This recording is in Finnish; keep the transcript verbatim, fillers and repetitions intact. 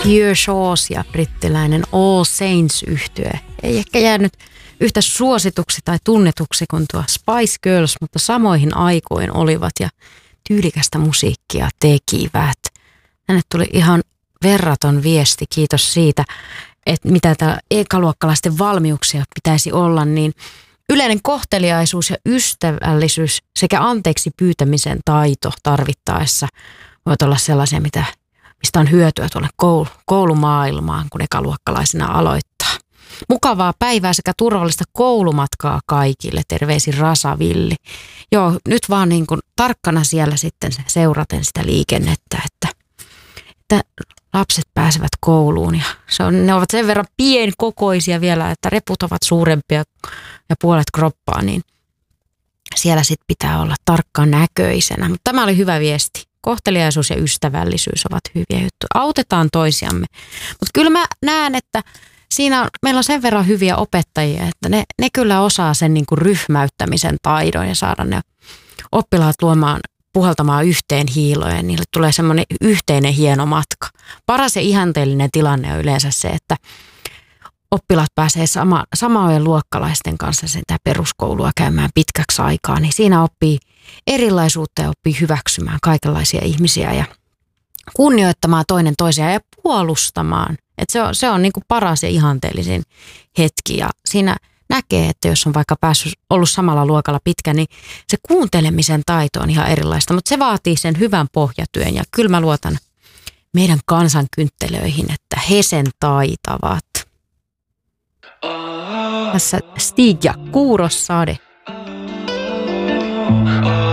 Pure Shores ja brittiläinen All Saints-yhtye. Ei ehkä jäänyt yhtä suosituksi tai tunnetuksi kuin tuo Spice Girls, mutta samoihin aikoin olivat ja tyylikästä musiikkia tekivät. Tänne tuli ihan verraton viesti, kiitos siitä, että mitä täällä ekaluokkalaisten valmiuksia pitäisi olla, niin yleinen kohteliaisuus ja ystävällisyys sekä anteeksi pyytämisen taito tarvittaessa voivat olla sellaisia, mitä, mistä on hyötyä tuonne koulu, koulumaailmaan, kun ekaluokkalaisena aloittaa. Mukavaa päivää sekä turvallista koulumatkaa kaikille. Terveisin Rasavilli. Joo, nyt vaan niin kuin tarkkana siellä sitten seuraten sitä liikennettä, että, että lapset pääsevät kouluun. Ja se on, ne ovat sen verran pienkokoisia vielä, että reput ovat suurempia ja puolet kroppaa, niin siellä sitten pitää olla tarkkaan näköisenä. Mutta tämä oli hyvä viesti. Kohteliaisuus ja ystävällisyys ovat hyviä juttuja. Autetaan toisiamme. Mutta kyllä mä näen, että siinä on, meillä on sen verran hyviä opettajia, että ne, ne kyllä osaa sen niin kuin ryhmäyttämisen taidon ja saada ne oppilaat luomaan, puhaltamaan yhteen hiiloon ja niille tulee semmoinen yhteinen hieno matka. Paras ja ihanteellinen tilanne on yleensä se, että oppilaat pääsee sama, samojen luokkalaisten kanssa sitä peruskoulua käymään pitkäksi aikaa, niin siinä oppii erilaisuutta ja oppii hyväksymään kaikenlaisia ihmisiä ja kunnioittamaan toinen toisiaan ja puolustamaan. Et se on, se on niin kuin paras ja ihanteellisin hetki ja siinä näkee, että jos on vaikka päässyt ollut samalla luokalla pitkä, niin se kuuntelemisen taito on ihan erilaista, mutta se vaatii sen hyvän pohjatyön ja kyllä mä luotan meidän kansankynttelöihin, että he sen taitavat. Tässä Stig ja Kuurossade.